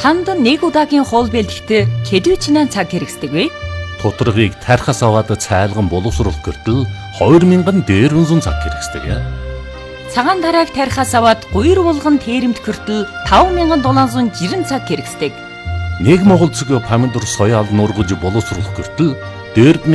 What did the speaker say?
Танд нэг удаагийн хоол бэлтгэхэд хэдвэчнээ цаг хэрэгсдэг вэ? Тутаргыг тархас аваад цайлган боловсруулах гэртэл 2000 дээрвэн цаг хэрэгсдэг. Цагаан тарааг тархас аваад гуйр булган тэрэмт гэртэл 5760 цаг хэрэгсдэг. Нэг монгол цэг помидор соёал нургаж боловсруулах гэртэл